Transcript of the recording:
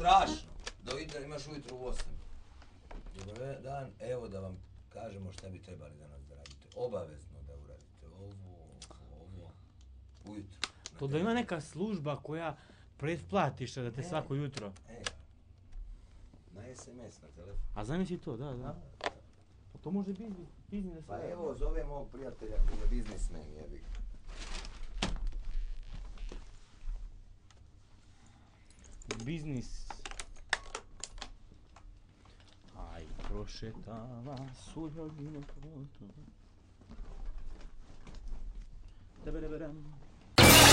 strašno. Imaš ujutro u 8. Dobar dan, evo da vam kažemo šta bi trebali danas da radite. Obavezno da uradite ovo, ujutro. To da ima neka služba koja pretplatiš da te svako jutro. Na SMS, na telefon. A zamisli to, da. To može biznis. Pa evo, zove mog prijatelja koji je biznismen, jebi. Biznis. Aj, prošetava sudaginom putom. Debereberem.